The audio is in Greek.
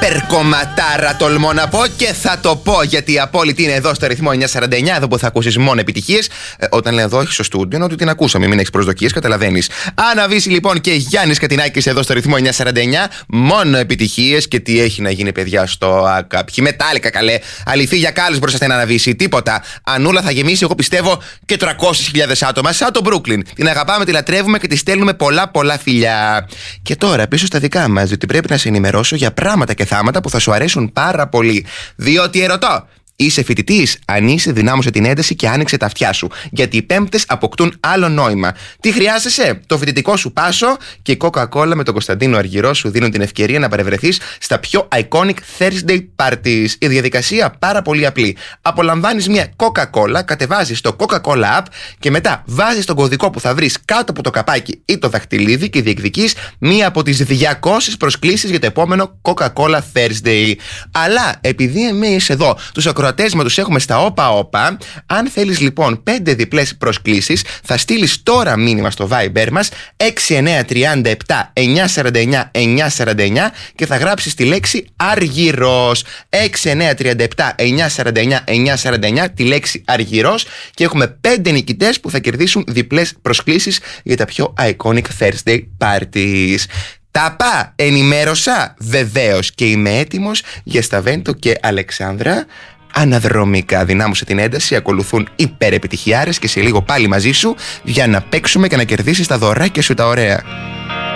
υπερκομματάρα, τολμώ να πω, και θα το πω γιατί η Απόλυτη είναι εδώ στο ρυθμό 949, εδώ που θα ακούσεις μόνο επιτυχίες. Όταν λέω εδώ, όχι στο στούντιο, ότι την ακούσαμε, μην έχεις προσδοκίες, καταλαβαίνεις. Άννα Βύση λοιπόν και Γιάννης Κατινάκης εδώ στο ρυθμό 949, μόνο επιτυχίες. Και τι έχει να γίνει, παιδιά, στο ΑΚΑ? Ποιοι μετάλλικα, καλέ. Αληθή για κάλους μπροστά στην Άννα Βύση, τίποτα. Ανούλα θα γεμίσει, εγώ πιστεύω, και 300.000 άτομα, σαν το Brooklyn. Την αγαπάμε, τη λατρεύουμε και τη στέλνουμε πολλά φιλιά. Και τώρα πίσω στα δικά μας, διότι πρέπει να σε ενημερώσω για πράγματα και θάματα που θα σου αρέσουν πάρα πολύ. Διότι ερωτώ, είσαι φοιτητής? Αν είσαι, δυνάμωσε την ένταση και άνοιξε τα αυτιά σου. Γιατί οι Πέμπτες αποκτούν άλλο νόημα. Τι χρειάζεσαι? Το φοιτητικό σου πάσο και η Coca-Cola με τον Κωνσταντίνο Αργυρό σου δίνουν την ευκαιρία να παρευρεθείς στα πιο iconic Thursday parties. Η διαδικασία πάρα πολύ απλή. Απολαμβάνεις μια Coca-Cola, κατεβάζεις το Coca-Cola app και μετά βάζεις τον κωδικό που θα βρεις κάτω από το καπάκι ή το δαχτυλίδι και διεκδικείς μία από τις 200 προσκλήσεις για το επόμενο Coca-Cola Thursday. Αλλά επειδή εμείς εδώ τους ακροατές μας τους έχουμε στα όπα, αν θέλεις λοιπόν 5 διπλές προσκλήσεις, θα στείλεις τώρα μήνυμα στο Viber μας 6937 949 949 και θα γράψεις τη λέξη Αργυρός. 6937 949 949, τη λέξη Αργυρός, και έχουμε 5 νικητές που θα κερδίσουν διπλές προσκλήσεις για τα πιο iconic Thursday parties. Ταπά, ενημέρωσα, βεβαίως, και είμαι έτοιμος για Σταβέντο και Αλεξάνδρα. Αναδρομικά, δυνάμωσε την ένταση, ακολουθούν υπερεπιτυχιάρες και σε λίγο πάλι μαζί σου για να παίξουμε και να κερδίσεις τα δωράκια σου τα ωραία.